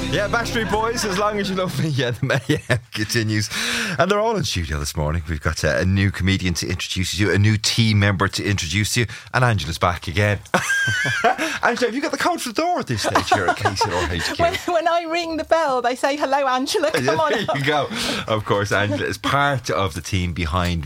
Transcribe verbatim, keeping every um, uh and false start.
Yeah, Backstreet Boys, As Long As You Love Me. Yeah, the mayhem continues. And they're all in studio this morning. We've got uh, a new comedian to introduce you, a new team member to introduce you, and Angela's back again. Angela, have you got the code for the door at this stage here at K C R H Q? When, when I ring the bell, they say, hello, Angela, come on There up. you go. Of course, Angela is part of the team behind